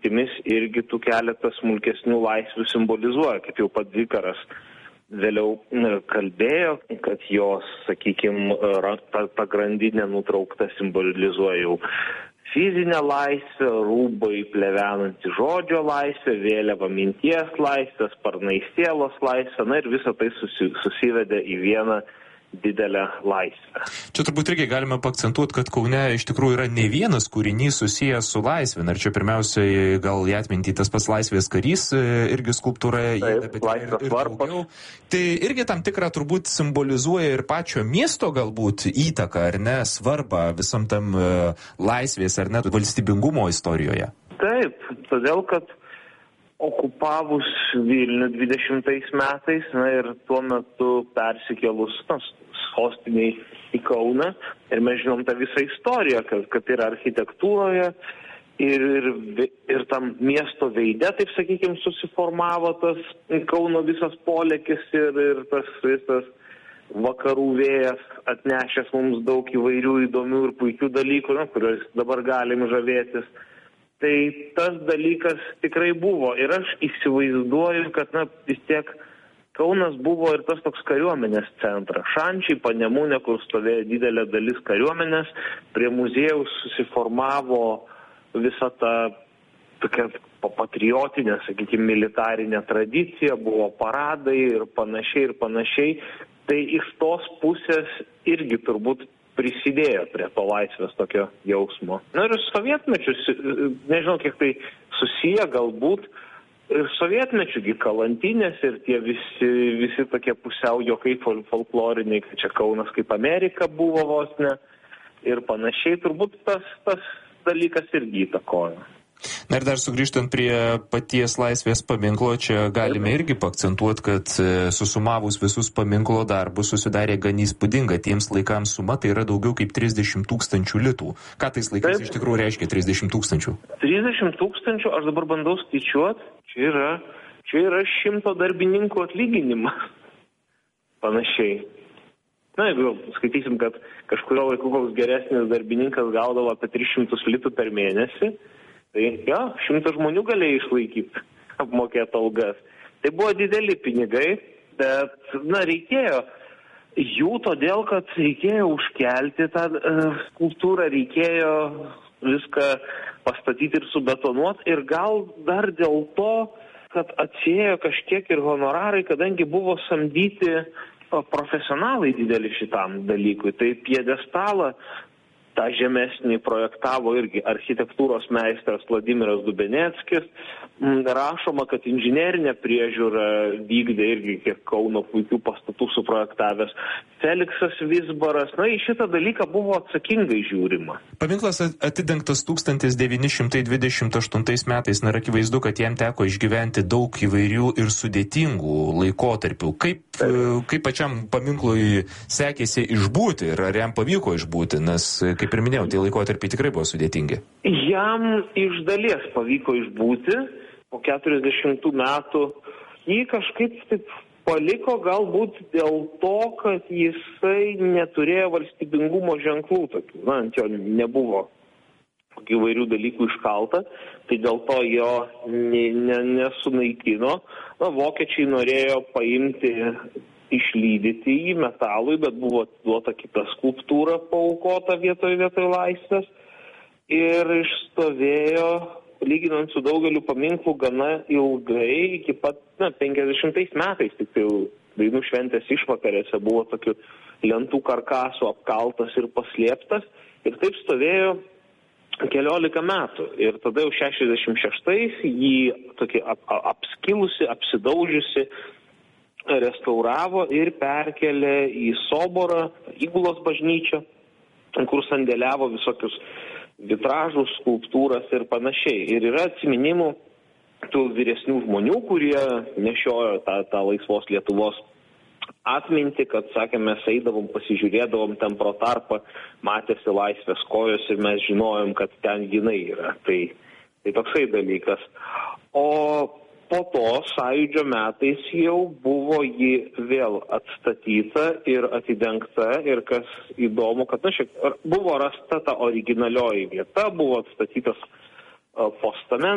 naktimis irgi tų keletas smulkesnių laisvių simbolizuoja, kaip jau pats Zikaras vėliau kalbėjo, kad jos, sakykime, ta grandinė nutraukta simbolizuoja jau fizinę laisvę, rūbai plevenantį žodžio laisvę, vėliava minties laisvę, sparnai sielos laisvę, ir visa tai susivedė į vieną didelę laisvę. Čia turbūt irgi galime paakcentuoti, kad Kaune iš tikrųjų yra ne vienas kūrinys susijęs su laisvė. Ir čia pirmiausiai gal į atmintį tas pats Laisvės karys, irgi skulptūra įeina, bet ir daugiau. Tai irgi tam tikrą turbūt simbolizuoja ir pačio miesto galbūt įtaką, ar ne, svarbą visam tam laisvės ar net valstybingumo istorijoje. Taip, todėl kad okupavus Vilnių 20 metais, ir tuo metu persikėlus sostiniai į Kauną, ir mes žinom tą visą istoriją, kad ir architektūroje, ir tam miesto veide, taip sakykime, susiformavo tas Kauno visas polėkis ir tas visas vakarų vėjas atnešęs mums daug įvairių įdomių ir puikių dalykų, kuriuos dabar galim žavėtis. Tai tas dalykas tikrai buvo ir aš įsivaizduoju, kad vis tiek Kaunas buvo ir tas toks kariuomenės centras. Šančiai, Panemunė, kur stovėjo didelė dalis kariuomenės, prie muziejaus susiformavo visa ta tokia patriotinė, sakykime, militarinė tradicija, buvo paradai ir panašiai. Tai iš tos pusės irgi turbūt prisidėjo prie to laisvės tokio jausmo. Ir sovietmečius, nežinau, kiek tai susiję galbūt, ir sovietmečių kalantinės ir tie visi tokie pusiau juokai folkloriniai, kad čia Kaunas kaip Amerika buvo vos ne ir panašiai, turbūt tas dalykas irgi įtakojo. Ir dar sugrįžtant prie paties Laisvės paminklo, čia galime irgi paakcentuoti, kad susumavus visus paminklo darbus susidarė gan įspūdinga. Tiems laikams suma tai yra daugiau kaip 30 000 litų. Ką tais laikais iš tikrųjų reiškia 30 000? 30 000, aš dabar bandau skaičiuoti, čia yra 100 darbininkų atlyginimas. Panašiai. Jeigu skaitysim, kad kažkurio laiku koks geresnis darbininkas gaudavo apie 300 litų per mėnesį, tai 100 žmonių galėjo išlaikyti, apmokėti algas. Tai buvo dideli pinigai, bet reikėjo jų todėl, kad reikėjo užkelti tą skulptūrą, reikėjo viską pastatyti ir subetonuoti. Ir gal dar dėl to, kad atsiėjo kažkiek ir honorarai, kadangi buvo samdyti profesionalai dideli šitam dalykui. Tai piedestalą tą žemesnį projektavo irgi architektūros meistras Vladimiras Dubeneckis. Rašoma, kad inžinerinę priežiūrą vykdė irgi kiek Kauno puikių pastatų suprojektavęs Feliksas Vizbaras. Į šitą dalyką buvo atsakingai žiūrima. Paminklas atidengtas 1928 metais. Ir akivaizdu, kad jam teko išgyventi daug įvairių ir sudėtingų laikotarpių. Kaip pačiam paminklui sekėsi išbūti ir ar jam pavyko išbūti, nes, kaip ir minėjau, tie laikotarpiai tikrai buvo sudėtingi. Jam iš dalies pavyko išbūti. Po 40 metų jį kažkaip taip paliko galbūt dėl to, kad jisai neturėjo valstybingumo ženklų tokių. Ant jo nebuvo įvairių dalykų iškalta, tai dėl to jo nesunaikino. Vokiečiai norėjo paimti, išlydyti jį metalui, bet buvo duota kita skulptūra paaukota vietoj laisvės ir išstovėjo, lyginant su daugeliu paminklų, gana ilgai, iki pat 50 metais, tik tai Dainų šventės išvakarėse buvo tokių lentų karkasų apkaltas ir paslėptas, ir taip stovėjo 14 metų. Ir tada jau 66 jį tokį apskilusi, apsidaužiusi restauravo ir perkelė į Soborą, Įgulos bažnyčią, kur sandėliavo visokius vitražus, skulptūras ir panašiai. Ir yra atsiminimų tų vyresnių žmonių, kurie nešiojo tą laisvos Lietuvos atmintį, kad, sakė, mes eidavom, pasižiūrėdavom ten pro tarpą, matėsi Laisvės kojos ir mes žinojom, kad ten jinai yra. Tai toksai dalykas. O po to Sąjūdžio metais jau buvo ji vėl atstatyta ir atidengta, ir kas įdomu, kad buvo rasta ta originalioji vieta, buvo atstatytas postamentas.